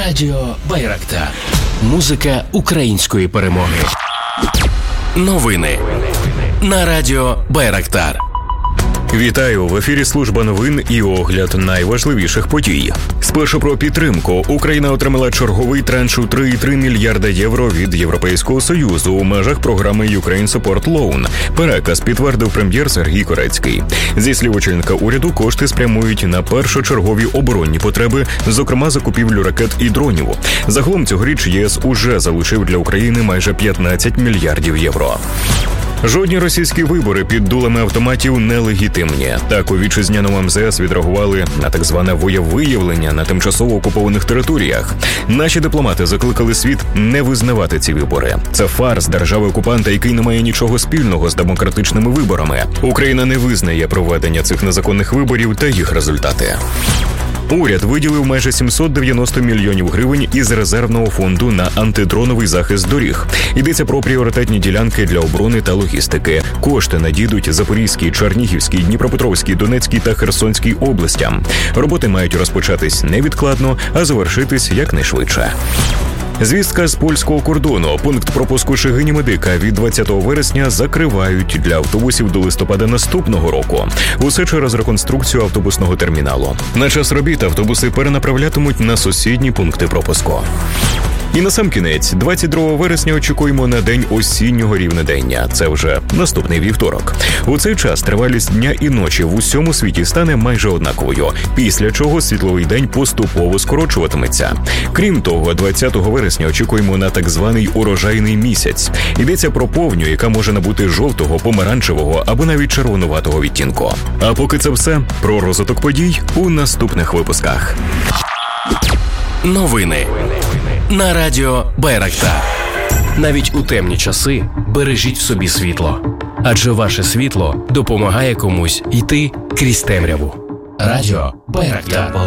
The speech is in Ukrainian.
Радіо Байрактар. Музика української перемоги. Новини на Радіо Байрактар. Вітаю! В ефірі служба новин і огляд найважливіших подій. Спершу про підтримку. Україна отримала черговий транш у 3,3 мільярда євро від Європейського Союзу у межах програми Ukraine Support Loan. Переказ підтвердив прем'єр Сергій Корецький. Зі слів очільника уряду, кошти спрямують на першочергові оборонні потреби, зокрема закупівлю ракет і дронів. Загалом цьогоріч ЄС уже залучив для України майже 15 мільярдів євро. Жодні російські вибори під дулами автоматів нелегітимні. Так у вітчизняному МЗС відреагували на так зване волевиявлення на тимчасово окупованих територіях. Наші дипломати закликали світ не визнавати ці вибори. Це фарс держави-окупанта, який не має нічого спільного з демократичними виборами. Україна не визнає проведення цих незаконних виборів та їх результати. Уряд виділив майже 790 мільйонів гривень із резервного фонду на антидроновий захист доріг. Йдеться про пріоритетні ділянки для оборони та логістики. Кошти надійдуть Запорізькій, Чернігівській, Дніпропетровській, Донецькій та Херсонській областям. Роботи мають розпочатись невідкладно, а завершитись якнайшвидше. Звістка з польського кордону. Пункт пропуску Шегині-Медика від 20 вересня закривають для автобусів до листопада наступного року. Усе через реконструкцію автобусного терміналу. На час робіт автобуси перенаправлятимуть на сусідні пункти пропуску. І насамкінець, 22 вересня очікуємо на день осіннього рівнодення. Це вже наступний вівторок. У цей час тривалість дня і ночі в усьому світі стане майже однаковою, після чого світловий день поступово скорочуватиметься. Крім того, 20 вересня очікуємо на так званий урожайний місяць. Йдеться про повню, яка може набути жовтого, помаранчевого або навіть червонуватого відтінку. А поки це все, про розвиток подій у наступних випусках. Новини на Радіо Байрактар. Навіть у темні часи бережіть в собі світло. Адже ваше світло допомагає комусь йти крізь темряву. Радіо Байрактар.